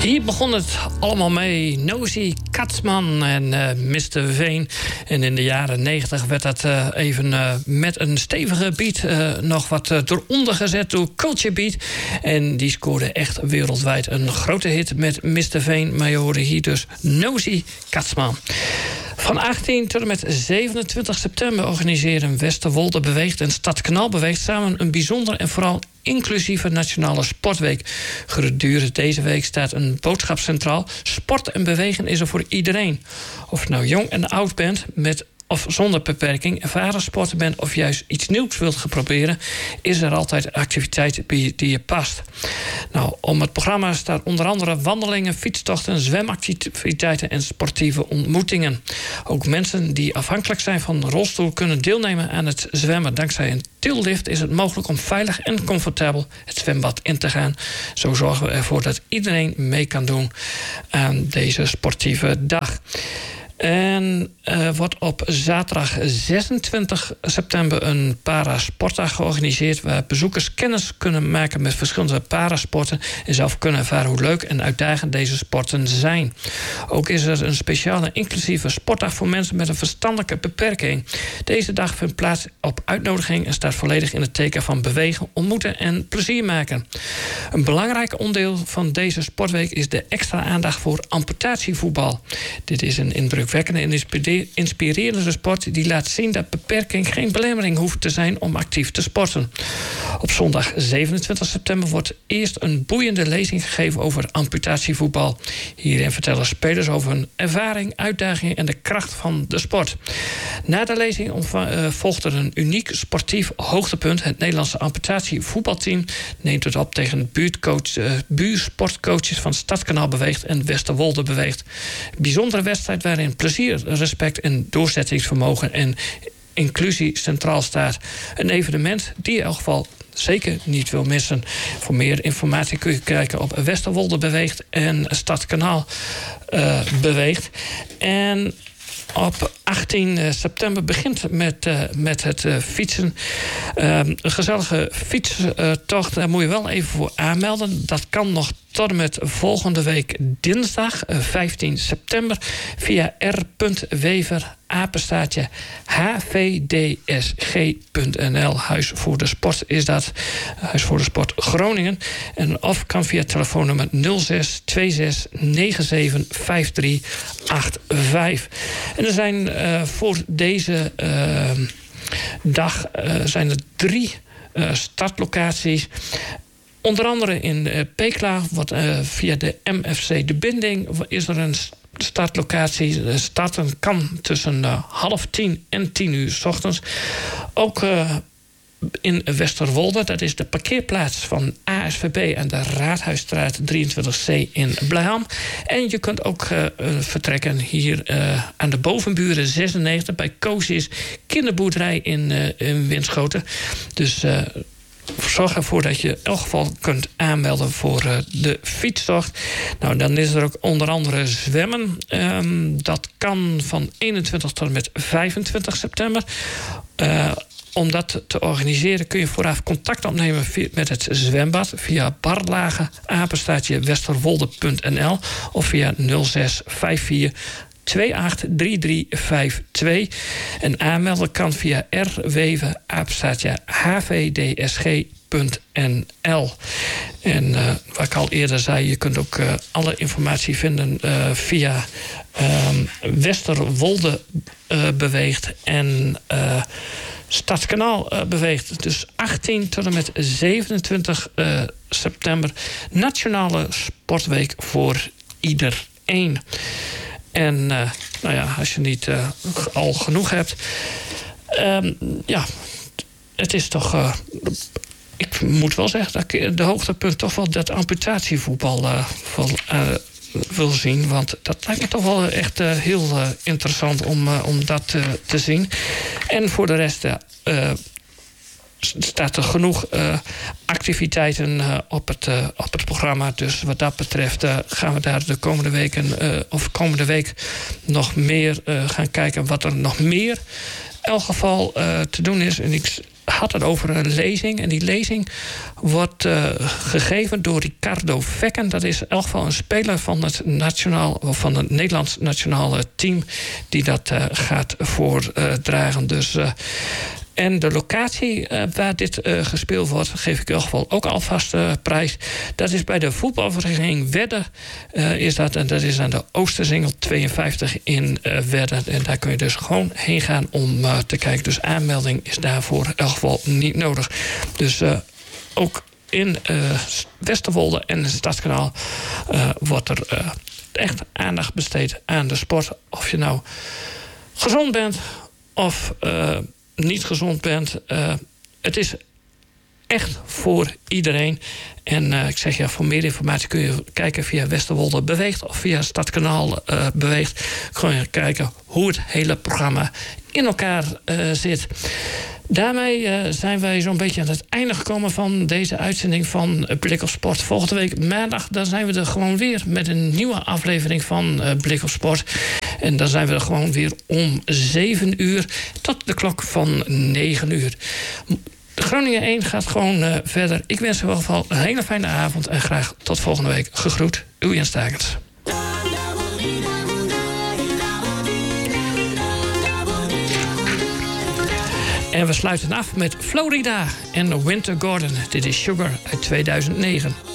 Hier begon het allemaal mee. Nosy Katzman en Mr. Veen. En in de jaren 90 werd dat even met een stevige beat nog wat eronder gezet door Culture Beat. En die scoorde echt wereldwijd een grote hit met Mr. Veen. Maar je hoorde hier dus Nosy Katzman. Van 18 tot en met 27 september organiseren Westerwolde Beweegt en Stadskanaal Beweegt samen een bijzonder en vooral inclusieve Nationale Sportweek. Gedurende deze week staat een boodschap centraal. Sport en bewegen is er voor iedereen. Of je nou jong en oud bent, met of zonder beperking, ervaren sporter bent of juist iets nieuws wilt gaan proberen, is er altijd activiteit die je past. Nou, om het programma staat onder andere wandelingen, fietstochten, zwemactiviteiten en sportieve ontmoetingen. Ook mensen die afhankelijk zijn van de rolstoel kunnen deelnemen aan het zwemmen. Dankzij een tillift is het mogelijk om veilig en comfortabel het zwembad in te gaan. Zo zorgen we ervoor dat iedereen mee kan doen aan deze sportieve dag. En wordt op zaterdag 26 september een parasportdag georganiseerd, waar bezoekers kennis kunnen maken met verschillende parasporten en zelf kunnen ervaren hoe leuk en uitdagend deze sporten zijn. Ook is er een speciale inclusieve sportdag voor mensen met een verstandelijke beperking. Deze dag vindt plaats op uitnodiging en staat volledig in het teken van bewegen, ontmoeten en plezier maken. Een belangrijk onderdeel van deze sportweek is de extra aandacht voor amputatievoetbal. Dit is een indrukwekkende en inspirerende sport die laat zien dat beperking geen belemmering hoeft te zijn om actief te sporten. Op zondag 27 september wordt eerst een boeiende lezing gegeven over amputatievoetbal. Hierin vertellen spelers over hun ervaring, uitdagingen en de kracht van de sport. Na de lezing volgt er een uniek sportief hoogtepunt. Het Nederlandse amputatievoetbalteam neemt het op tegen buursportcoaches van Stadskanaal Beweegt en Westerwolde Beweegt. Een bijzondere wedstrijd waarin plezier, respect en doorzettingsvermogen en inclusie centraal staat. Een evenement die je in elk geval zeker niet wil missen. Voor meer informatie kun je kijken op Westerwolde Beweegt en Stadskanaal Beweegt. En op 18 september begint met het fietsen. Een gezellige fietstocht. Daar moet je wel even voor aanmelden. Dat kan nog tot en met volgende week dinsdag 15 september via r.wever@hvdsg.nl. Huis voor de Sport is dat. Huis voor de Sport Groningen. En of kan via telefoonnummer 06 26 97 5385. En er zijn voor deze dag zijn er 3 startlocaties. Onder andere in Pekela wordt via de MFC De Binding is er een startlocatie. Starten kan tussen 9:30 en 10:00 's ochtends. Ook in Westerwolde, dat is de parkeerplaats van ASVB aan de Raadhuisstraat 23C in Blijham. En je kunt ook vertrekken hier aan de Bovenburen 96 bij Koosjes kinderboerderij in Winschoten. Dus zorg ervoor dat je in elk geval kunt aanmelden voor de fietstocht. Nou, dan is er ook onder andere zwemmen. Dat kan van 21 tot en met 25 september. Om dat te organiseren kun je vooraf contact opnemen met het zwembad via barlage@westerwolde.nl of via 0654 283352. En aanmelden kan via rweven@hvdsg.nl. En wat ik al eerder zei, je kunt ook alle informatie vinden via Westerwolde Beweegt en Stadskanaal Beweegt. Dus 18 tot en met 27 september. Nationale Sportweek voor iedereen. En nou ja, als je niet al genoeg hebt. Ja, het is toch ik moet wel zeggen dat ik de hoogtepunt toch wel dat amputatievoetbal wil zien. Want dat lijkt me toch wel echt heel interessant om dat te zien. En voor de rest staat er genoeg activiteiten op het programma. Dus wat dat betreft gaan we daar de komende weken of komende week nog meer gaan kijken wat er nog meer in elk geval te doen is. En ik had het over een lezing. En die lezing wordt gegeven door Ricardo Vekken. Dat is in elk geval een speler van het Nederlands nationale team die dat gaat voordragen. Dus... En de locatie waar dit gespeeld wordt, geef ik in ieder geval ook alvast prijs. Dat is bij de voetbalvereniging Wedde. Is dat, en dat is aan de Oostersingel 52 in Wedde. En daar kun je dus gewoon heen gaan om te kijken. Dus aanmelding is daarvoor in elk geval niet nodig. Dus ook in Westerwolde en het Stadskanaal wordt er echt aandacht besteed aan de sport. Of je nou gezond bent of... niet gezond bent. Het is echt voor iedereen. En ik zeg ja, voor meer informatie kun je kijken via Westerwolde Beweegt of via Stadskanaal Beweegt. Gewoon kijken hoe het hele programma in elkaar zit. Daarmee zijn wij zo'n beetje aan het einde gekomen van deze uitzending van Blik op Sport. Volgende week maandag dan zijn we er gewoon weer met een nieuwe aflevering van Blik op Sport. En dan zijn we er gewoon weer om 7 uur tot de klok van 9 uur. Groningen 1 gaat gewoon verder. Ik wens u in ieder geval een hele fijne avond en graag tot volgende week. Gegroet, uw Jens Stakens. En we sluiten af met Florida en Winter Garden. Dit is Sugar uit 2009.